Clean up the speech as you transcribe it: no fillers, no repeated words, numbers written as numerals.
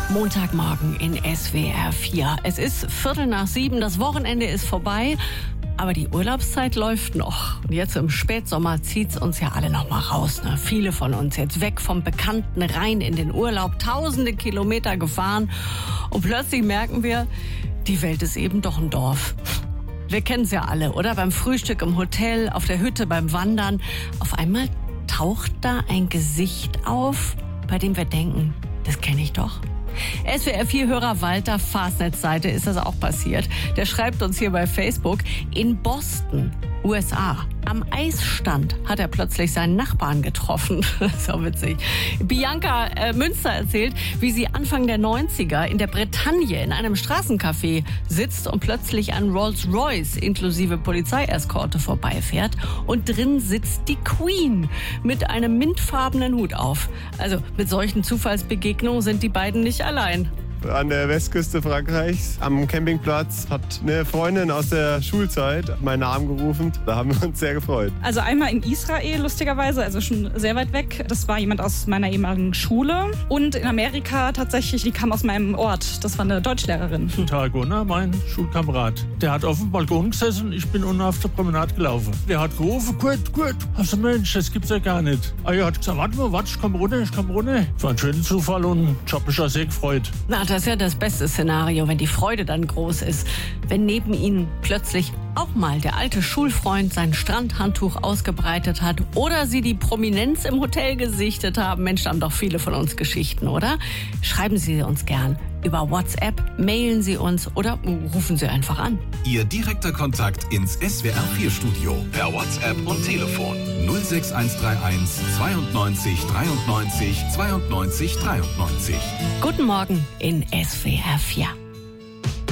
Montagmorgen in SWR 4. Es ist 6:15, das Wochenende ist vorbei, aber die Urlaubszeit läuft noch. Und jetzt im Spätsommer zieht's uns ja alle noch mal raus. Ne? Viele von uns jetzt weg vom Bekannten rein in den Urlaub, tausende Kilometer gefahren und plötzlich merken wir, die Welt ist eben doch ein Dorf. Wir kennen es ja alle, oder? Beim Frühstück im Hotel, auf der Hütte, beim Wandern. Auf einmal taucht da ein Gesicht auf, bei dem wir denken, das kenne ich doch. SWR 4-Hörer Walter Fastnet-Seite ist das auch passiert. Der schreibt uns hier bei Facebook, in Boston, USA, am Eisstand hat er plötzlich seinen Nachbarn getroffen. So witzig. Bianca Münster erzählt, wie sie Anfang der 90er in der Bretagne in einem Straßencafé sitzt und plötzlich ein Rolls-Royce inklusive Polizeieskorte vorbeifährt und drin sitzt die Queen mit einem mintfarbenen Hut auf. Also mit solchen Zufallsbegegnungen sind die beiden nicht allein. An der Westküste Frankreichs am Campingplatz hat eine Freundin aus der Schulzeit meinen Namen gerufen. Da haben wir uns sehr gefreut. Also einmal in Israel, lustigerweise, also schon sehr weit weg. Das war jemand aus meiner ehemaligen Schule. Und in Amerika tatsächlich, die kam aus meinem Ort. Das war eine Deutschlehrerin. Tag, Gunnar, mein Schulkamerad. Der hat auf dem Balkon gesessen, ich bin unten auf der Promenade gelaufen. Der hat gerufen, gut. Also Mensch, das gibt's ja gar nicht. Er hat gesagt, warte, ich komm runter. Das war ein schöner Zufall und ich hab mich auch sehr gefreut. Na, das ist ja das beste Szenario, wenn die Freude dann groß ist. Wenn neben ihnen plötzlich auch mal der alte Schulfreund sein Strandhandtuch ausgebreitet hat oder sie die Prominenz im Hotel gesichtet haben. Mensch, da haben doch viele von uns Geschichten, oder? Schreiben Sie uns gern über WhatsApp, mailen Sie uns oder rufen Sie einfach an. Ihr direkter Kontakt ins SWR4-Studio per WhatsApp und Telefon 06131 92 93 92 93. Guten Morgen in SWR 4.